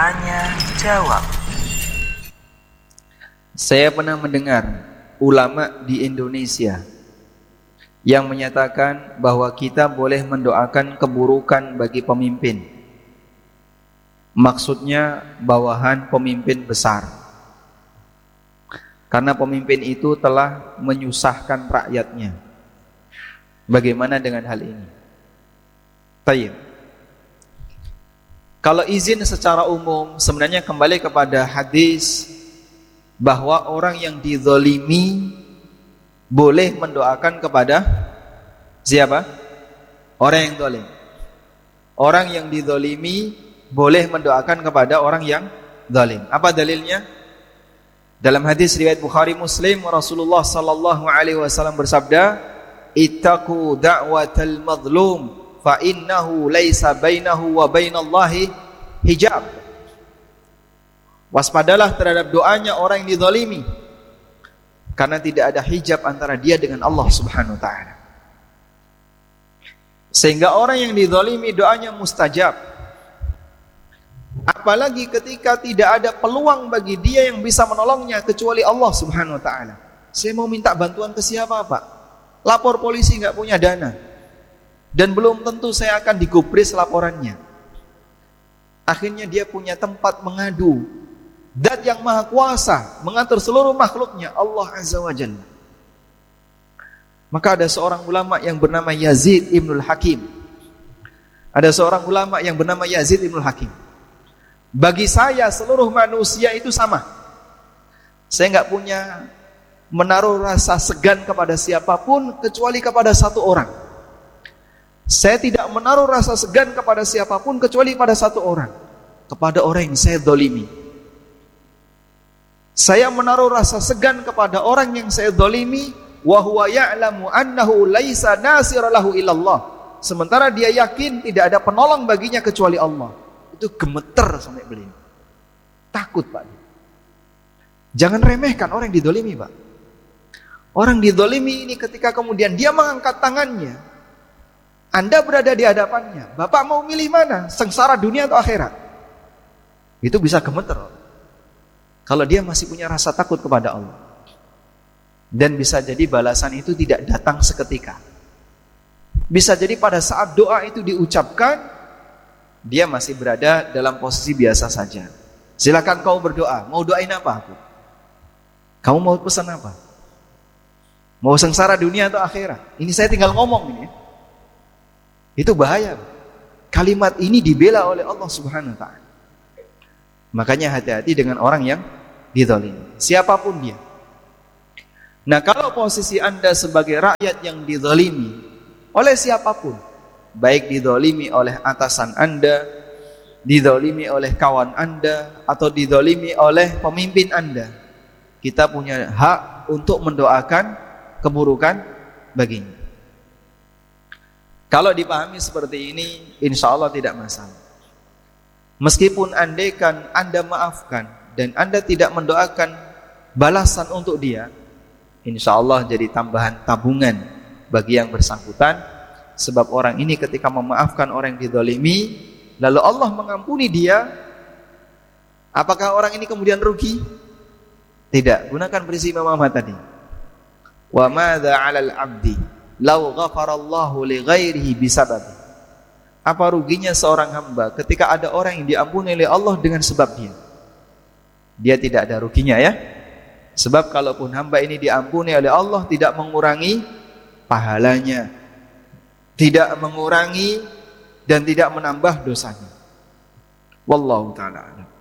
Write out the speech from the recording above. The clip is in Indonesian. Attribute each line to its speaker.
Speaker 1: Tanya jawab.
Speaker 2: Saya pernah mendengar ulama di Indonesia yang menyatakan bahwa kita boleh mendoakan keburukan bagi pemimpin. Maksudnya bawahan pemimpin besar, karena pemimpin itu telah menyusahkan rakyatnya. Bagaimana dengan hal ini? Tayyib. Kalau izin secara umum, sebenarnya kembali kepada hadis bahwa orang yang dizalimi boleh mendoakan kepada siapa? Orang yang zalim. Orang yang dizalimi boleh mendoakan kepada orang yang zalim. Apa dalilnya? Dalam hadis riwayat Bukhari Muslim, Rasulullah sallallahu alaihi wasallam bersabda, "Ittaqu da'watal mazlum fa innahu laisa bainahu wa bainallahi hijab." Waspadalah terhadap doanya orang yang dizalimi, karena tidak ada hijab antara dia dengan Allah Subhanahu wa taala. Sehingga orang yang dizalimi doanya mustajab. Apalagi ketika tidak ada peluang bagi dia yang bisa menolongnya kecuali Allah Subhanahu wa taala. Saya mau minta bantuan ke siapa, Pak? Lapor polisi enggak punya dana. Dan belum tentu saya akan digubris laporannya. Akhirnya dia punya tempat mengadu. Zat yang maha kuasa mengatur seluruh makhluknya, Allah Azza wa Jalla. Maka ada seorang ulama yang bernama Yazid Ibnul Hakim. Ada seorang ulama yang bernama Yazid Ibnul Hakim. Bagi saya seluruh manusia itu sama. Saya enggak punya menaruh rasa segan kepada siapapun kecuali kepada satu orang. Saya tidak menaruh rasa segan kepada siapapun kecuali pada satu orang, kepada orang yang saya zalimi. Saya menaruh rasa segan kepada orang yang saya zalimi, wa huwa ya'lamu annahu laisa nasira lahu illallah. Sementara dia yakin tidak ada penolong baginya kecuali Allah. Itu gemeter sampai beliau. Takut, Pak. Jangan remehkan orang yang dizalimi, Pak. Orang dizalimi ini ketika kemudian dia mengangkat tangannya, Anda berada di hadapannya, Bapak mau milih mana? Sengsara dunia atau akhirat? Itu bisa gemeter kalau dia masih punya rasa takut kepada Allah. Dan bisa jadi balasan itu tidak datang seketika. Bisa jadi pada saat doa itu diucapkan, dia masih berada dalam posisi biasa saja. Silakan kau berdoa. Mau doain apa aku? Kamu mau pesan apa? Mau sengsara dunia atau akhirat? Ini saya tinggal ngomong ini. Itu bahaya. Kalimat ini dibela oleh Allah Subhanahu wa taala. Makanya hati-hati dengan orang yang dizalimi, siapapun dia. Nah, kalau posisi Anda sebagai rakyat yang dizalimi oleh siapapun, baik dizalimi oleh atasan Anda, dizalimi oleh kawan Anda, atau dizalimi oleh pemimpin Anda, kita punya hak untuk mendoakan keburukan baginya. Kalau dipahami seperti ini, insya Allah tidak masalah. Meskipun andaikan Anda maafkan dan Anda tidak mendoakan balasan untuk dia, insya Allah jadi tambahan tabungan bagi yang bersangkutan. Sebab orang ini ketika memaafkan orang yang dizalimi, lalu Allah mengampuni dia, apakah orang ini kemudian rugi? Tidak. Gunakan prinsip Imam Ahmad tadi. Wa madza 'alal 'abdi lau ghafarallahu li ghairihi bisabab. Apa ruginya seorang hamba ketika ada orang yang diampuni oleh Allah dengan sebab dia? Dia tidak ada ruginya, ya. Sebab kalaupun hamba ini diampuni oleh Allah, tidak mengurangi pahalanya, tidak mengurangi dan tidak menambah dosanya. Wallahu ta'ala a'lam.